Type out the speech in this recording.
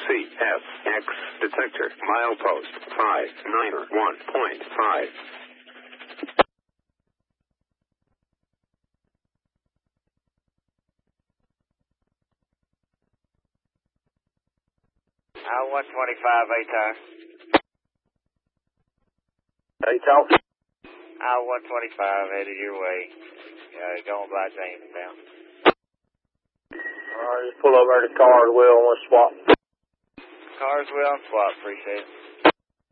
CFX detector, milepost 591.5. I-125, ATAR. ATAR. I-125, headed your way. Going by Jamestown. Alright, just pull over to Carswell and we'll swap. Carswell and swap, appreciate it.